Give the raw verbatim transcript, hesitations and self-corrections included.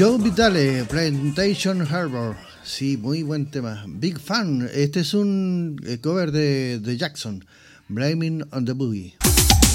Joe Vitale, Plantation Harbor. Sí, muy buen tema. Big Fan. Este es un cover de, de Jackson. Blaming on the Boogie.